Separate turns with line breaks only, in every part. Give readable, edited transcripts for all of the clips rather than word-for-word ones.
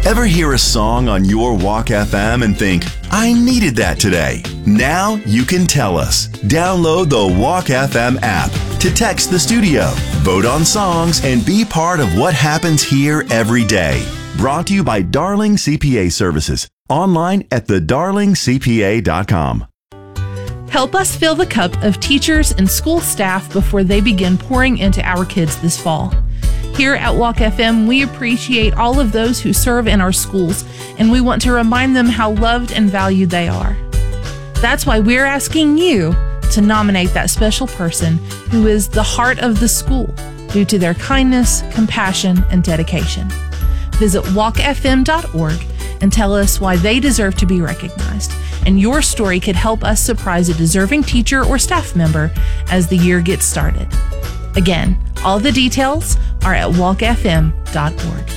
Ever hear a song on your Walk FM and think, I needed that today? Now you can tell us. Download the Walk FM app to text the studio, vote on songs, and be part of what happens here every day. Brought to you by Darling CPA Services. Online at thedarlingcpa.com.
Help us fill the cup of teachers and school staff before they begin pouring into our kids this fall. Here at Walk FM, we appreciate all of those who serve in our schools, and we want to remind them how loved and valued they are. That's why we're asking you to nominate that special person who is the heart of the school due to their kindness, compassion, and dedication. Visit walkfm.org and tell us why they deserve to be recognized. And your story could help us surprise a deserving teacher or staff member as the year gets started. Again, all the details are at walkfm.org.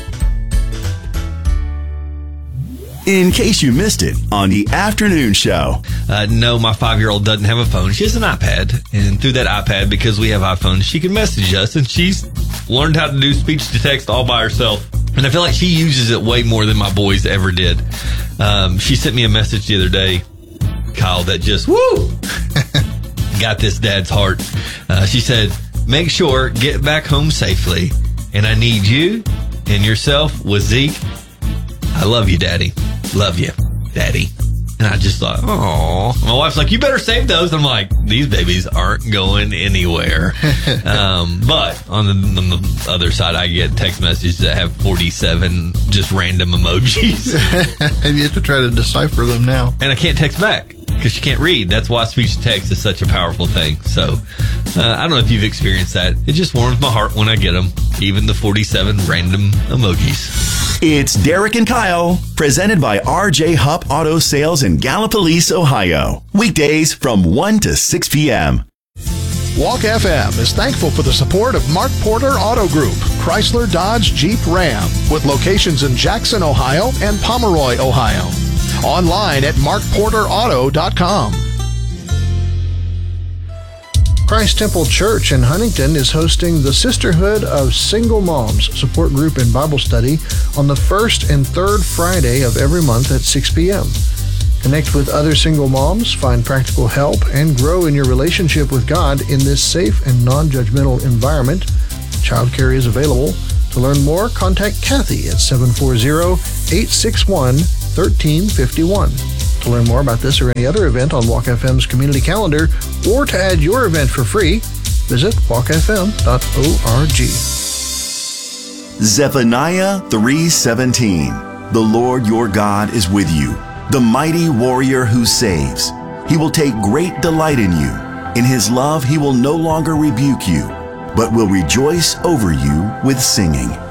In case you missed it on the afternoon show.
No, my 5-year-old doesn't have a phone. She has an iPad. And through that iPad, because we have iPhones, she can message us. And she's learned how to do speech to text all by herself. And I feel like she uses it way more than my boys ever did. She sent me a message the other day, Kyle, that just, got this dad's heart. She said, make sure, get back home safely. And I need you and yourself with Zeke. I love you, Daddy. Love you, Daddy. And I just thought, oh. My wife's like, you better save those. I'm like, these babies aren't going anywhere. But on the other side, I get text messages that have 47 just random emojis.
And you have to try to decipher them now.
And I can't text back because you can't read. That's why speech to text is such a powerful thing. So I don't know if you've experienced that. It just warms my heart when I get them, even the 47 random emojis.
It's Derek and Kyle, presented by RJ Hupp Auto Sales in Gallipolis, Ohio. Weekdays from 1 to 6 p.m.
Walk FM is thankful for the support of Mark Porter Auto Group, Chrysler, Dodge, Jeep, Ram, with locations in Jackson, Ohio and Pomeroy, Ohio. Online at markporterauto.com. Christ Temple Church in Huntington is hosting the Sisterhood of Single Moms support group and Bible study on the first and third Friday of every month at 6 p.m. Connect with other single moms, find practical help, and grow in your relationship with God in this safe and non-judgmental environment. Childcare is available. To learn more, contact Kathy at 740-861-1351. To learn more about this or any other event on Walk FM's community calendar, or to add your event for free, visit walkfm.org.
Zephaniah 3:17. The Lord your God is with you, the mighty warrior who saves. He will take great delight in you. In his love he will no longer rebuke you, but will rejoice over you with singing.